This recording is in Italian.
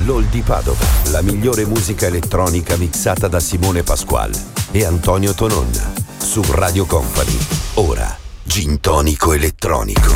L'Hall di Padova, la migliore musica elettronica mixata da Simone Pasquale e Antonio Tonon su Radio Company. Ora, Gin Tonico Elettronico.